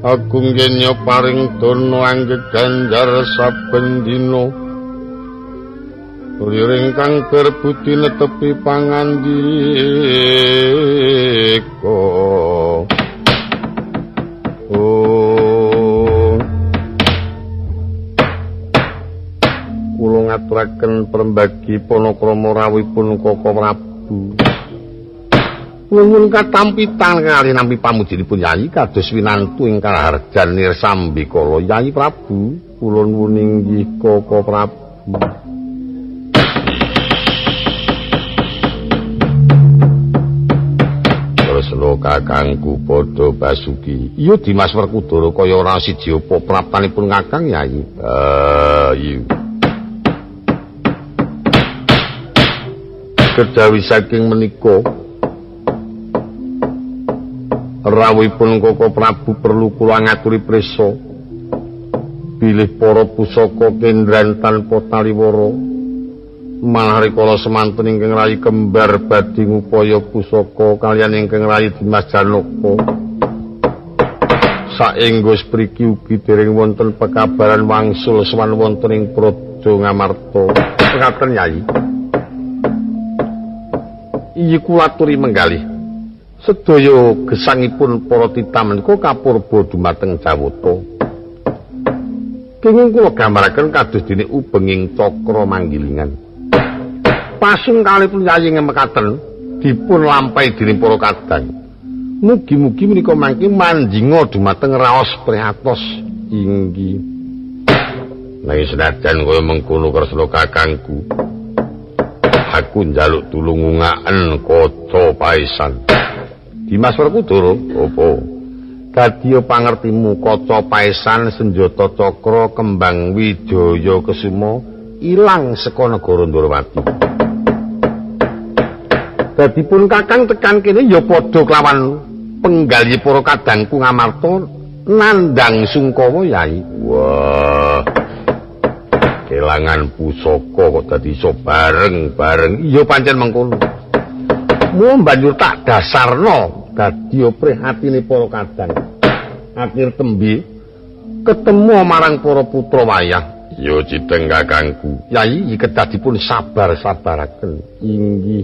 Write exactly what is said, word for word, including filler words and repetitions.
Agung kenya paring dono angge ganjar saben dina. Liring kang berbudi netepi pangandika. Oh. Kula ngaturaken prembagi panakrama rawuhipun Koko Prabu. Nuwun katampitan kali nampi pamujinipun Yayi kados winantu ingkang harjan nirsambikala Yayi Prabu. Kula nuwun inggih Koko Prabu. Tresna kakangku padha basuki. Iya Dimas Werkudara kaya ora siji apa praptanipun Kakang Yayi. Ah, iya. Kejawi saking menika rawuhipun Koko Prabu perlu kula ngaturi prisa bilih para pusaka kendran tanpa taliwara malah rikala semanten ingkang rayi kembar badhe ngupaya pusaka kaliyan ingkang rayi Dimas Janaka saengga spriki ugi dereng wonten pekabaran wangsul sawan wonten ing Praja Ngamarta. Ngaten Yayi. Iyi kula aturi menggalih sedaya gesangipun para titah menika kapurba dumateng Jawata. Kenging kula gambaraken kados dene ubenging cakra manggilingan. Pasung kalipun Yayi ngemekaten dipun lampahi dening para kadang. Mugi-mugi menika mangke manjinga dumateng raos prihatos inggih. Nanging senajan kaya mengkono kresna kakangku, aku njaluk tulungaken Kaca Paesan. Dimas Werkudara, apa? Kadya pangertimu Kaca Paesan senjata cakra kembang Wijaya Kesuma ilang saka negara Ndarawati. Dadipun Kakang tekan kene ya padha kelawan penggali para kadangku Ngamarta nandhang Sungkawa Yayi. Wah. Kelangan pusaka kok dadi iso bareng-bareng. Iya pancen mengkono. Mula banjur tak dasarno dadi prihatine para kadang. Akhir tembe ketemu marang para putra wayah. Ya cideng kakangku. Yayi kedah dipun sabar-sabaraken. Inggih.